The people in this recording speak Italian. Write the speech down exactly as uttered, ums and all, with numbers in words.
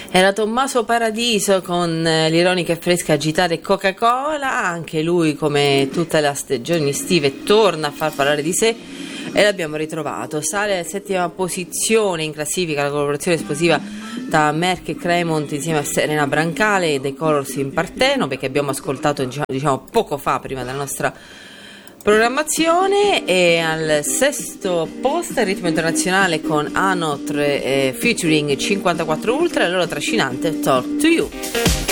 Era Tommaso Paradiso con l'ironica e fresca agitare Coca-Cola, anche lui come tutte le stagioni estive torna a far parlare di sé e l'abbiamo ritrovato. Sale alla settima posizione in classifica la collaborazione esplosiva da Merck e Cremont insieme a Serena Brancale e The Colors in Parteno, perché abbiamo ascoltato diciamo, diciamo poco fa prima della nostra programmazione. E al sesto posto il ritmo internazionale con Anot eh, featuring cinquantaquattro Ultra e la loro trascinante Talk to You.